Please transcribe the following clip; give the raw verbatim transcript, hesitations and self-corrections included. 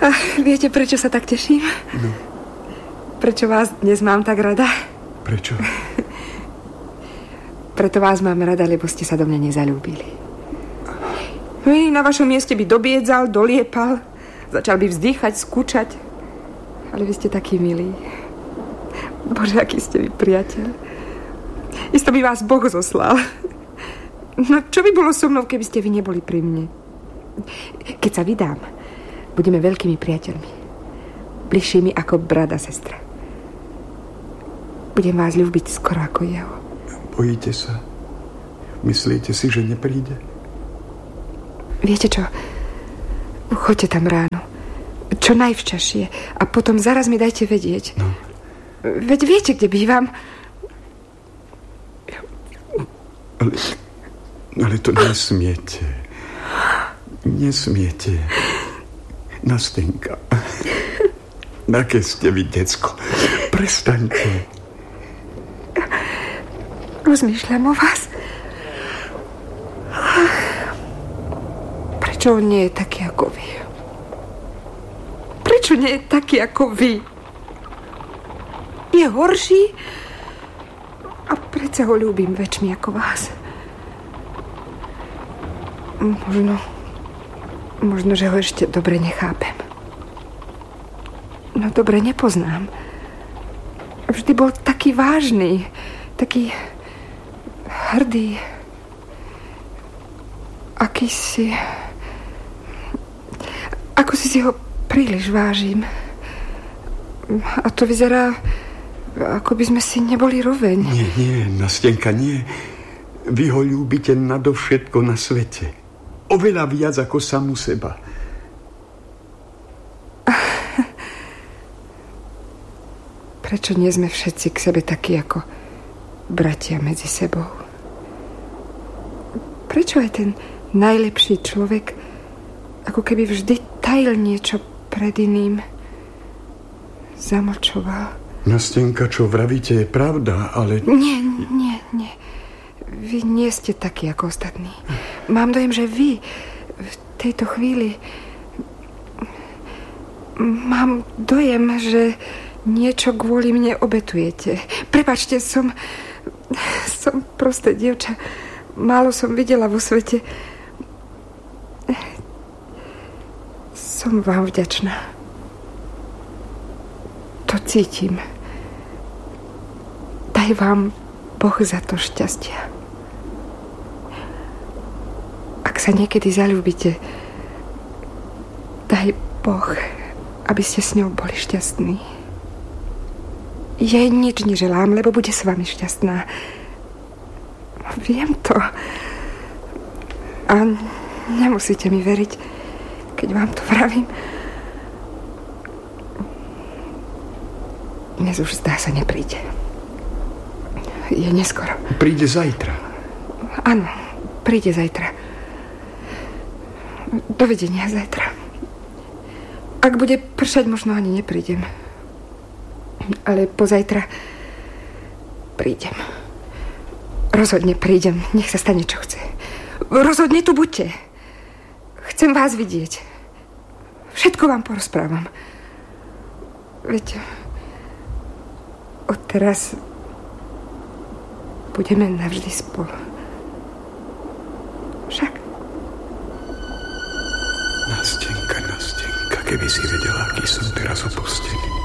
Ach, viete, prečo sa tak teším? No. Prečo vás dnes mám tak rada? Prečo? Preto vás mám rada, lebo ste sa do mňa nezaľúbili. Vy na vašom mieste by dobiedzal, doliepal, začal by vzdýchať, skúčať. Ale vy ste taký milý. Bože, aký ste vy priateľ. Isto by vás Boh zoslal. No čo by bolo so mnou, keby ste vy neboli pri mne? Keď sa vydám, budeme veľkými priateľmi. Bližšími ako brat a sestra. Budem vás ľúbiť skoro ako jeho. Bojíte sa? Myslíte si, že nepríde? Viete čo? Choďte tam ráno. Čo najvčasšie. A potom zaraz mi dajte vedieť. No. Veď viete, kde bývam. Ale, ale to nesmiete. Nesmiete. Nastenka. Aké ste vy, decko. Prestaňte. Rozmýšľam o vás. Prečo on nie je taký ako vy? Prečo nie je taký ako vy? Je horší a predsa ho ľúbim väčšmi ako vás. Možno, možno, že ho ešte dobre nechápem. No dobre, nepoznám. Vždy bol taký vážny, taký hrdý, akýsi... Ako si si ho príliš vážim. A to vyzerá, ako by sme si neboli roveň. Nie, nie, Nastenka, nie. Vy ho ľúbite nadovšetko na svete. Oveľa viac ako samu seba. Prečo nie sme všetci k sebe takí ako bratia medzi sebou? Prečo aj ten najlepší človek ako keby vždy tajil niečo pred iným? Zamlčoval. Nastenka, čo vravíte, je pravda, ale... Nie, nie, nie. Vy nie ste takí ako ostatní. Mám dojem, že vy v tejto chvíli... Mám dojem, že niečo kvôli mne obetujete. Prepáčte, som... Som prosté dievča. Málo som videla vo svete. Som vám vďačná. To cítim. Daj vám Boh za to šťastia. Ak sa niekedy zaľúbite, daj Boh, aby ste s ňou boli šťastní. Jej nič neželám, lebo bude s vami šťastná. Viem to. A nemusíte mi veriť, keď vám to vravím. Dnes už zdá sa nepríde. Je neskoro. Príde zajtra. Áno, príde zajtra. Dovidenia zajtra. Ak bude pršať, možno ani neprídem. Ale pozajtra prídem. Rozhodne prídem. Nech sa stane, čo chce. Rozhodne tu buďte. Chcem vás vidieť. Všetko vám porozprávam. Veď odteraz budeme navždy spolu. Však. Nastenka, Nastenka, keby si vedela, aký som teraz opustený.